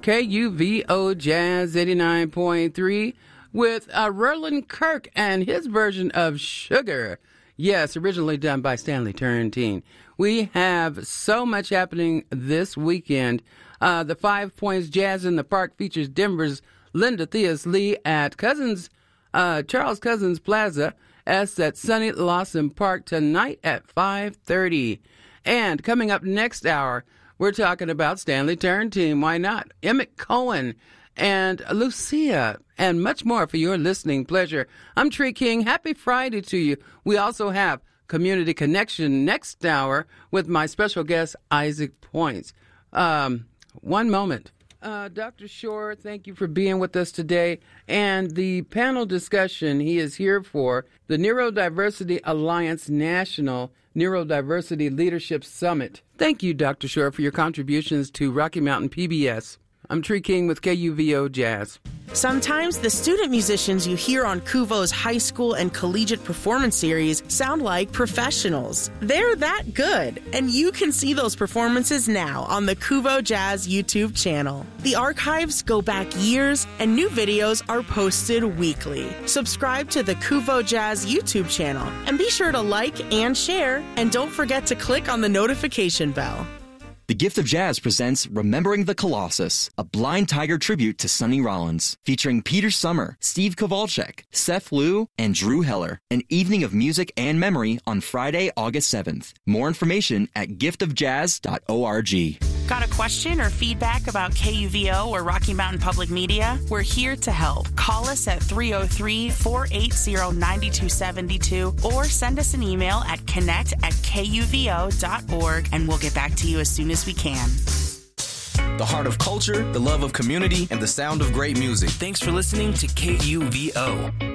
KUVO Jazz 89.3 with Roland Kirk and his version of Sugar. Yes, originally done by Stanley Turrentine. We have so much happening this weekend. The 5 Points Jazz in the Park features Denver's Linda Theus Lee at Charles Cousins Plaza. That's at Sunny Lawson Park tonight at 5:30. And coming up next hour, we're talking about Stanley Turrentine. Why not? Emmett Cohen and Lucia and much more for your listening pleasure. I'm Tree King. Happy Friday to you. We also have Community Connection next hour with my special guest, Isaac Points. One moment. Dr. Shore, thank you for being with us today. And the panel discussion he is here for, the Neurodiversity Alliance National Neurodiversity Leadership Summit. Thank you, Dr. Shore, for your contributions to Rocky Mountain PBS. I'm Tree King with KUVO Jazz. Sometimes the student musicians you hear on KUVO's high school and collegiate performance series sound like professionals. They're that good, and you can see those performances now on the KUVO Jazz YouTube channel. The archives go back years, and new videos are posted weekly. Subscribe to the KUVO Jazz YouTube channel, and be sure to like and share, and don't forget to click on the notification bell. The Gift of Jazz presents Remembering the Colossus, a Blind Tiger tribute to Sonny Rollins, featuring Peter Summer, Steve Kowalczyk, Seth Liu, and Drew Heller. An evening of music and memory on Friday, August 7th. More information at giftofjazz.org. Got a question or feedback about KUVO or Rocky Mountain Public Media? We're here to help. Call us at 303-480-9272 or send us an email at connect@kuvo.org and we'll get back to you as soon as we can. The heart of culture, the love of community, and the sound of great music. Thanks for listening to KUVO.